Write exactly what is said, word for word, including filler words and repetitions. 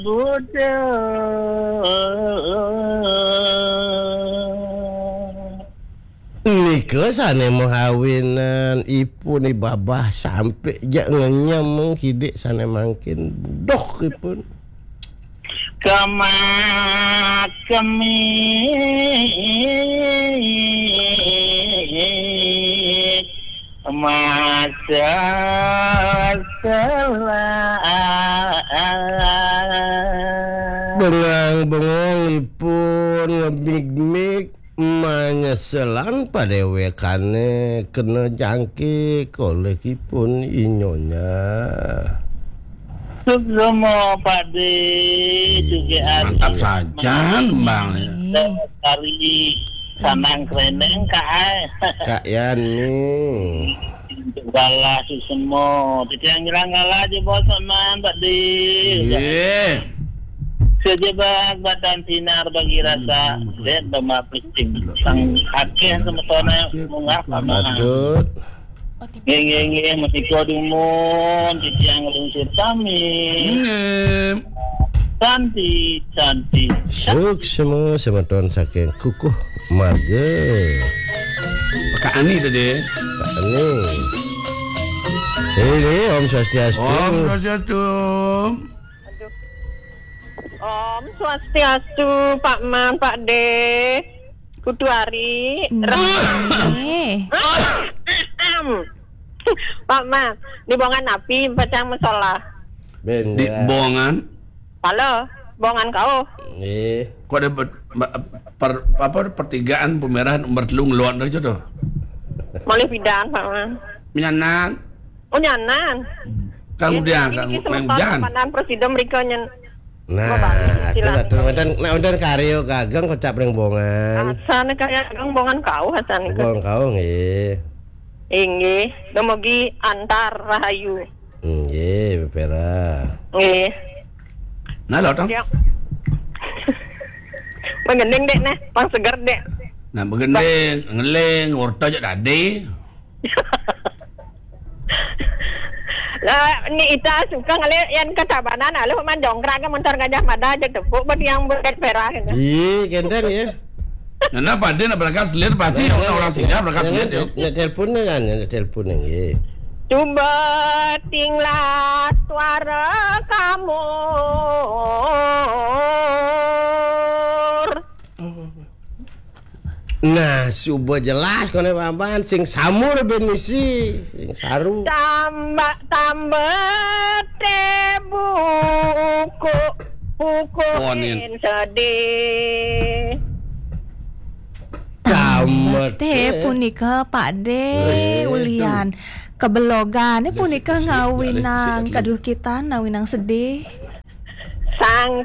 Nika sana mau hawinan ipun ni babah sampai jak ngenyam menghidik sana makin doh ipun Kemak kemi masa bengang bengong ipun ngebig-mig menyeselan pada wekane kena jangkik oleh ipun inyonya. Semua pada juga Mantap saja Bang. Dari sanang kereneng kak Kak Yani galah si semua yang hilang galah je bosan man pada Iya. sejebak badan sinar bagi rasa dan bama penting sang akeh sama tona mengapa Patut ngeng-ngeng masih kodumun di tiang lungsur kami Ini. cantik cantik Suk semua semeton saking kukuh marga Kak Ani tadi. Kak Ani Ini Om Swastiastu Om Swastiastu. Om Swastiastu, Pak Man, Pak De, Kudu Ari, Nih. Pak Man, di bongan api, bacang musola. Ben Di ya. bohongan. Halo, bongan kau. Nih Kok ada per, per, apa pertigaan pemerahan umur telung luar aja tuh. Mulai bidang, Pak Man. Menyanan. Oh nyanan. Kang dia kang main jalan. Pandan presiden mereka nyen. Nah, itu lah tuh. Nah, udah karyo kageng kocap ring bongan. Asane kayak kang bongan kau, asane. Bong kau nggih. Inggih, demogi antar rahayu. Nggih, Pera. Nggih. Nah, lo dong. Siap. Mengending dek nah, pang segar dek. Nah, begendeng, ngeleng, urta aja tadi. Lah ni ita suka ngale yan katabanan alo man dongkrak ka montor gajah mada aja tepuk buat yang berkat perah gitu. Ih, kenten ya. Nah, apa dia nak berangkat selir pasti orang orang sini berangkat selir yuk. Nek telepon kan, nek telepon nggih. Coba tinglah suara kamu. Nah, subuh jelas kone papan sing samur ben misi, sing saru. Tambah tambah te buku buku Onin. sedih. Tamat Teh punika Pak De ulian kebelogan punika ngawinang kaduh kita nawinang sedih Sang